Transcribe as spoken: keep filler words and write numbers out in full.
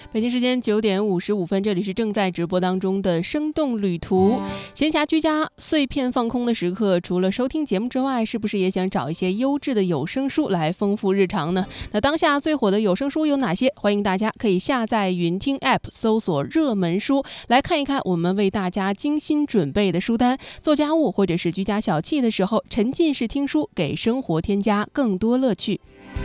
北京时间九点五十五分，这里是正在直播当中的生动旅途。闲暇居家、碎片放空的时刻，除了收听节目之外，是不是也想找一些优质的有声书来丰富日常呢？那当下最火的有声书有哪些？欢迎大家可以下载云听 App， 搜索热门书，来看一看我们为大家精心准备的书单。做家务或者是居家小憩的时候，沉浸式听书，给生活添加更多乐趣。